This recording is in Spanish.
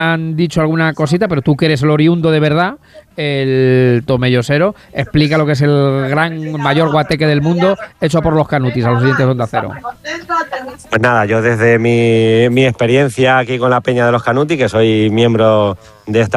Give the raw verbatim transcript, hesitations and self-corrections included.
han dicho alguna cosita, pero tú que eres el oriundo de verdad, el tomellosero, explica lo que es el gran mayor guateque del mundo hecho por los Canutis a los oyentes de Onda Cero. Pues nada, yo desde mi, mi experiencia aquí con la Peña de los Canutis, que soy miembro de esta